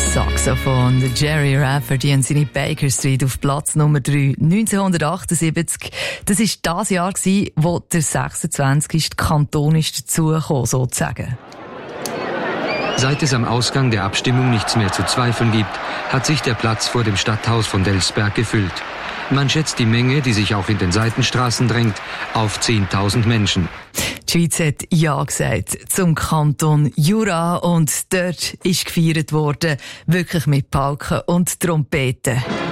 Saxophon, der Jerry Rafferty und seine Baker Street auf Platz Nummer 3, 1978. Das war das Jahr, wo der 26. Kanton ist dazugekommen, sozusagen. Seit es am Ausgang der Abstimmung nichts mehr zu zweifeln gibt, hat sich der Platz vor dem Stadthaus von Delsberg gefüllt. Man schätzt die Menge, die sich auch in den Seitenstraßen drängt, auf 10.000 Menschen. Die Schweiz hat Ja gesagt zum Kanton Jura und dort ist gefeiert worden, wirklich mit Pauken und Trompeten.